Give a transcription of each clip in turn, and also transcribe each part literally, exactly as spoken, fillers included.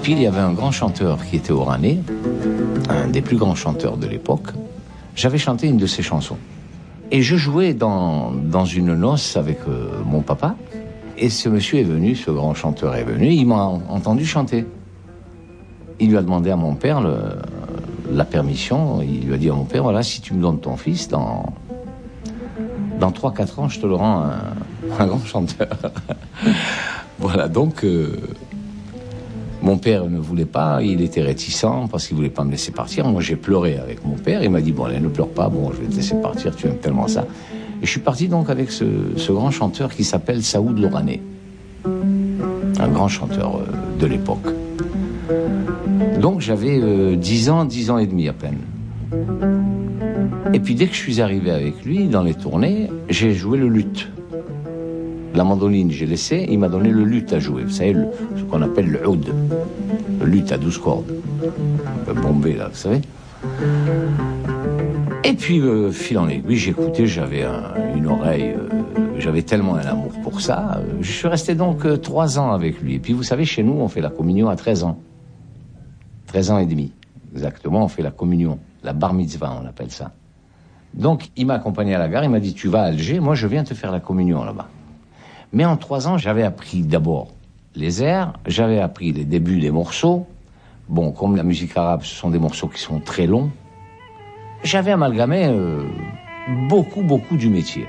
puis il y avait un grand chanteur qui était oranais, un des plus grands chanteurs de l'époque. J'avais chanté une de ses chansons. Et je jouais dans, dans une noce avec euh, mon papa. Et ce monsieur est venu, ce grand chanteur est venu, il m'a entendu chanter. Il lui a demandé à mon père le, la permission. Il lui a dit à mon père, voilà, si tu me donnes ton fils, dans, dans trois quatre ans, je te le rends un, un grand chanteur. Voilà, donc, euh, mon père ne voulait pas, il était réticent parce qu'il voulait pas me laisser partir. Moi, j'ai pleuré avec mon père. Il m'a dit, bon, allez, ne pleure pas, bon, je vais te laisser partir, tu aimes tellement ça. Et je suis parti donc avec ce, ce grand chanteur qui s'appelle Saoud Loranais. Un grand chanteur euh, de l'époque. Donc j'avais euh, dix ans, dix ans et demi à peine. Et puis dès que je suis arrivé avec lui, dans les tournées, j'ai joué le luth. La mandoline, j'ai laissé, il m'a donné le luth à jouer. Vous savez, le, ce qu'on appelle le oud. Le luth à douze cordes. Le bombé, là, vous savez. Et puis, euh, fil en aiguille, j'écoutais, j'avais un, une oreille, euh, j'avais tellement un amour pour ça. Euh, je suis resté donc euh, trois ans avec lui. Et puis, vous savez, chez nous, on fait la communion à treize ans. treize ans et demi. Exactement, on fait la communion. La bar mitzvah, on appelle ça. Donc, il m'a accompagné à la gare, il m'a dit, tu vas à Alger, moi je viens te faire la communion là-bas. Mais en trois ans, j'avais appris d'abord les airs, j'avais appris les débuts des morceaux. Bon, comme la musique arabe, ce sont des morceaux qui sont très longs. J'avais amalgamé euh, beaucoup, beaucoup du métier.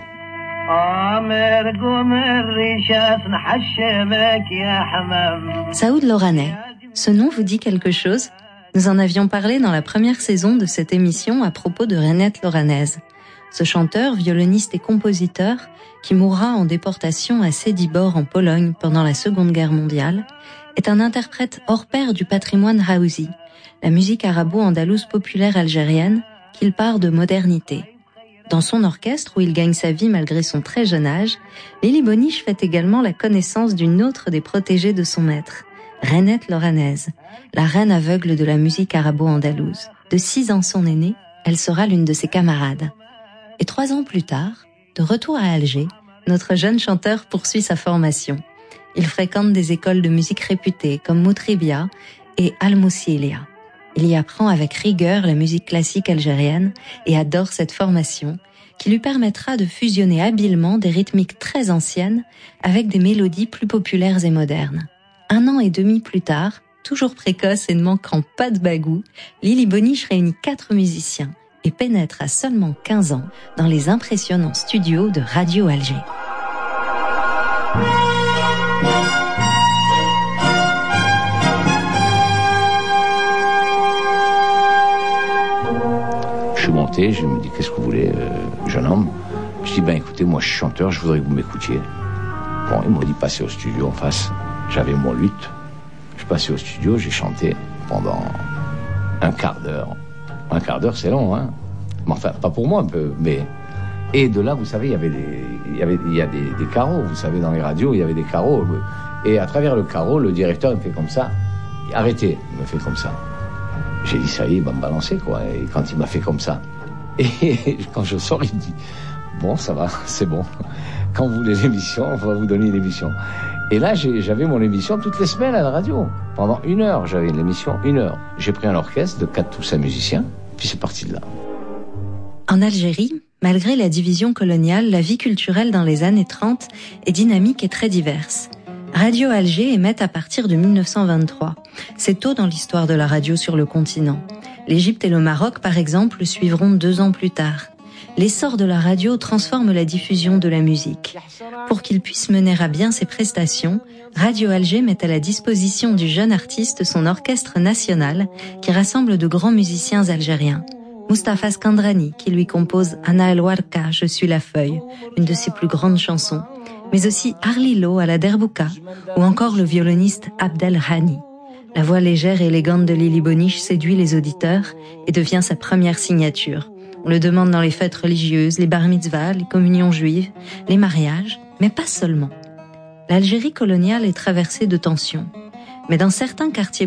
Saoud Loranais, ce nom vous dit quelque chose ? Nous en avions parlé dans la première saison de cette émission à propos de Rainette Loranaise. Ce chanteur, violoniste et compositeur, qui mourra en déportation à Sedibor en Pologne pendant la Seconde Guerre mondiale, est un interprète hors pair du patrimoine Haouzi, la musique arabo-andalouse populaire algérienne, qu'il part de modernité. Dans son orchestre, où il gagne sa vie malgré son très jeune âge, Lili Bonniche fait également la connaissance d'une autre des protégées de son maître, Rainette Loranaise, la reine aveugle de la musique arabo-andalouse. De six ans son aînée, elle sera l'une de ses camarades. Et trois ans plus tard, de retour à Alger, notre jeune chanteur poursuit sa formation. Il fréquente des écoles de musique réputées comme Moutribia et Al-Moussilia. Il y apprend avec rigueur la musique classique algérienne et adore cette formation qui lui permettra de fusionner habilement des rythmiques très anciennes avec des mélodies plus populaires et modernes. Un an et demi plus tard, toujours précoce et ne manquant pas de bagou, Lili Bonniche réunit quatre musiciens et pénètre à seulement quinze ans dans les impressionnants studios de Radio Alger. Je suis monté, je me dis, qu'est-ce que vous voulez, euh, jeune homme ? Je dis, ben écoutez, moi je suis chanteur, je voudrais que vous m'écoutiez. Bon, ils m'ont dit, passez au studio en face. J'avais mon luth. Je suis passé au studio, j'ai chanté pendant un quart d'heure. Un quart d'heure, c'est long, hein. Mais enfin, pas pour moi un peu, mais... Et de là, vous savez, il y avait des, il y avait, il y a des, des carreaux. Vous savez, dans les radios, il y avait des carreaux. Et à travers le carreau, le directeur, il me fait comme ça. Arrêtez, il me fait comme ça. J'ai dit, ça y est, il va me balancer, quoi. Et quand il m'a fait comme ça. Et quand je sors, il me dit, bon, ça va, c'est bon. Quand vous voulez l'émission, on va vous donner une émission. Et là, j'ai, j'avais mon émission toutes les semaines à la radio. Pendant une heure, j'avais une émission, une heure. J'ai pris un orchestre de quatre ou cinq musiciens, puis c'est parti de là. En Algérie, malgré la division coloniale, la vie culturelle dans les années trente est dynamique et très diverse. Radio Alger émet à partir de mille neuf cent vingt-trois. C'est tôt dans l'histoire de la radio sur le continent. L'Égypte et le Maroc, par exemple, le suivront deux ans plus tard. L'essor de la radio transforme la diffusion de la musique. Pour qu'il puisse mener à bien ses prestations, Radio Alger met à la disposition du jeune artiste son orchestre national qui rassemble de grands musiciens algériens. Mustapha Skandrani qui lui compose Ana El Warka, Je suis la feuille, une de ses plus grandes chansons, mais aussi Arlilo à la derbouka ou encore le violoniste Abdel Hani. La voix légère et élégante de Lili Bonniche séduit les auditeurs et devient sa première signature. On le demande dans les fêtes religieuses, les bar mitzvahs, les communions juives, les mariages, mais pas seulement. L'Algérie coloniale est traversée de tensions, mais dans certains quartiers